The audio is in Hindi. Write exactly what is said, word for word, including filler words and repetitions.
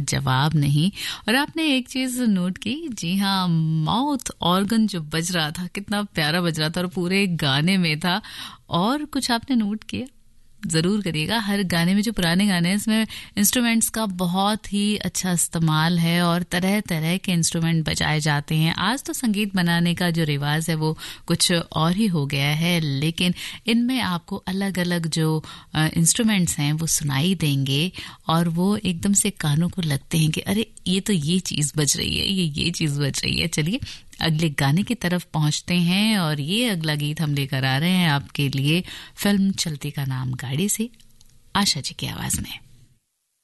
जवाब नहीं। और आपने एक चीज़ नोट की, जी हाँ, माउथ ऑर्गन जो बज रहा था कितना प्यारा बज रहा था और पूरे गाने में था। और कुछ आपने नोट किया, ज़रूर करिएगा, हर गाने में जो पुराने गाने हैं इसमें इंस्ट्रूमेंट्स का बहुत ही अच्छा इस्तेमाल है और तरह तरह के इंस्ट्रूमेंट बजाए जाते हैं। आज तो संगीत बनाने का जो रिवाज है वो कुछ और ही हो गया है, लेकिन इनमें आपको अलग अलग जो इंस्ट्रूमेंट्स हैं वो सुनाई देंगे और वो एकदम से कानों को लगते हैं कि अरे ये तो ये चीज़ बज रही है, ये ये चीज़ बज रही है। चलिए अगले गाने की तरफ पहुंचते हैं और ये अगला गीत हम लेकर आ रहे हैं आपके लिए फिल्म चलती का नाम गाड़ी से, आशा जी की आवाज में।